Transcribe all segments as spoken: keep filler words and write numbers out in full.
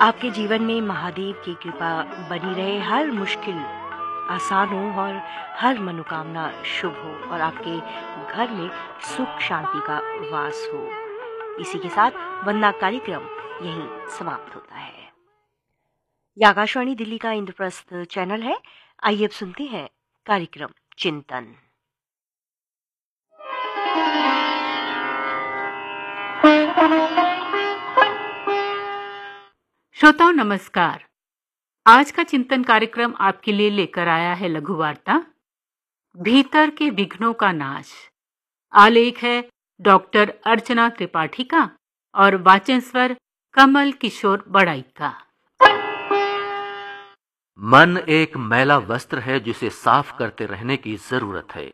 आपके जीवन में महादेव की कृपा बनी रहे, हर मुश्किल आसान हो और हर मनोकामना शुभ हो और आपके घर में सुख शांति का वास हो। इसी के साथ वंदना कार्यक्रम यहीं समाप्त होता है। यह आकाशवाणी दिल्ली का इंद्रप्रस्थ चैनल है। आइए अब सुनते हैं कार्यक्रम चिंतन। श्रोताओं नमस्कार। आज का चिंतन कार्यक्रम आपके लिए लेकर आया है लघु वार्ता भीतर के विघ्नों का नाश। आलेख है डॉक्टर अर्चना त्रिपाठी का और वाचन स्वर कमल किशोर बड़ाई का। मन एक मैला वस्त्र है जिसे साफ करते रहने की जरूरत है।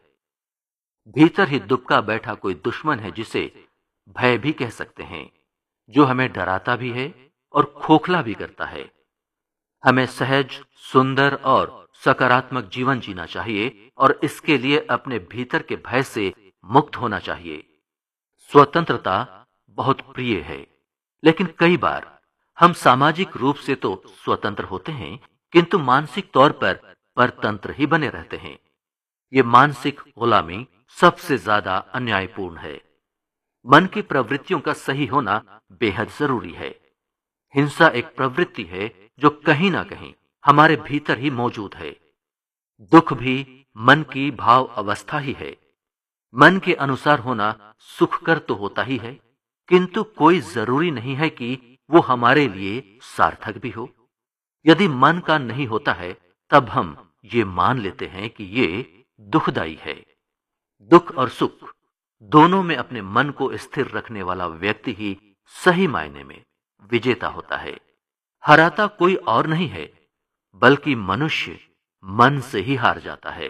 भीतर ही दुबका बैठा कोई दुश्मन है जिसे भय भी कह सकते हैं, जो हमें डराता भी है और खोखला भी करता है। हमें सहज, सुंदर और सकारात्मक जीवन जीना चाहिए और इसके लिए अपने भीतर के भय से मुक्त होना चाहिए। स्वतंत्रता बहुत प्रिय है, लेकिन कई बार हम सामाजिक रूप से तो स्वतंत्र होते हैं, किंतु मानसिक तौर पर परतंत्र ही बने रहते हैं। ये मानसिक गुलामी सबसे ज्यादा अन्यायपूर्ण है। मन की प्रवृत्तियों का सही होना बेहद जरूरी है। हिंसा एक प्रवृत्ति है जो कहीं ना कहीं हमारे भीतर ही मौजूद है। दुख भी मन की भाव अवस्था ही है। मन के अनुसार होना सुखकर तो होता ही है, किंतु कोई जरूरी नहीं है कि वो हमारे लिए सार्थक भी हो। यदि मन का नहीं होता है, तब हम ये मान लेते हैं कि ये दुखदाई है। दुख और सुख दोनों में अपने मन को स्थिर रखने वाला व्यक्ति ही सही मायने में विजेता होता है। हराता कोई और नहीं है, बल्कि मनुष्य मन से ही हार जाता है।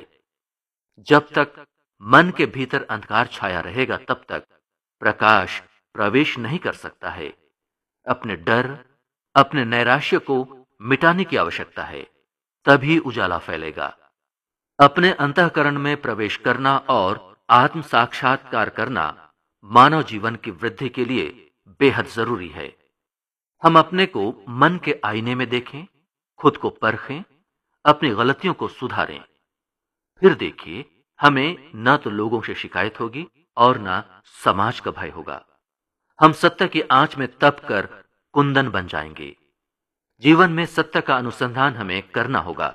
जब तक मन के भीतर अंधकार छाया रहेगा, तब तक प्रकाश प्रवेश नहीं कर सकता है। अपने डर, अपने नैराश्य को मिटाने की आवश्यकता है, तभी उजाला फैलेगा। अपने अंतःकरण में प्रवेश करना और आत्म साक्षात्कार करना मानव जीवन की वृद्धि के लिए बेहद जरूरी है। हम अपने को मन के आईने में देखें, खुद को परखें, अपनी गलतियों को सुधारें। फिर देखिए, हमें न तो लोगों से शिकायत होगी और न समाज का भय होगा। हम सत्य की आंच में तप कर कुंदन बन जाएंगे। जीवन में सत्य का अनुसंधान हमें करना होगा।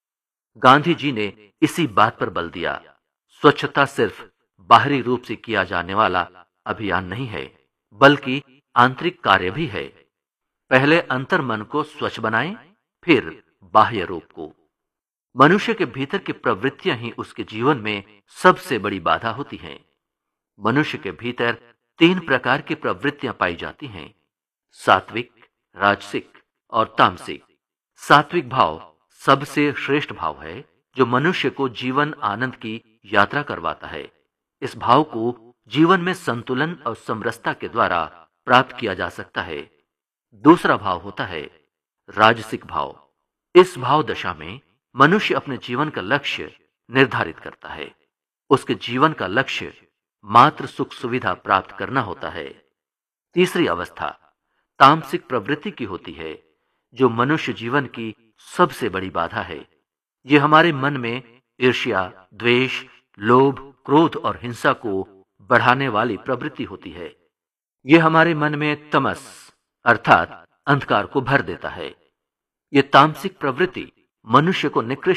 गांधी जी ने इसी बात पर बल दिया। स्वच्छता सिर्फ बाहरी रूप से किया जाने वाला अभियान नहीं है, बल्कि आंतरिक कार्य भी है। पहले अंतर मन को स्वच्छ बनाएं, फिर बाह्य रूप को। मनुष्य के भीतर की प्रवृत्तियां ही उसके जीवन में सबसे बड़ी बाधा होती हैं। मनुष्य के भीतर तीन प्रकार की प्रवृत्तियां पाई जाती हैं: सात्विक, राजसिक और तामसिक। सात्विक भाव सबसे श्रेष्ठ भाव है, जो मनुष्य को जीवन आनंद की यात्रा करवाता है। इस भाव को जीवन में संतुलन और समरसता के द्वारा प्राप्त किया जा सकता है। दूसरा भाव होता है राजसिक भाव। इस भाव दशा में मनुष्य अपने जीवन का लक्ष्य निर्धारित करता है। उसके जीवन का लक्ष्य मात्र सुख सुविधा प्राप्त करना होता है। तीसरी अवस्था तामसिक प्रवृत्ति की होती है, जो मनुष्य जीवन की सबसे बड़ी बाधा है। यह हमारे मन में ईर्ष्या, द्वेष, लोभ, क्रोध और हिंसा को बढ़ाने वाली प्रवृत्ति होती है। यह हमारे मन में तमस अर्थात अंधकार को भर देता है। यह तामसिक प्रवृत्ति मनुष्य को निकृष्ट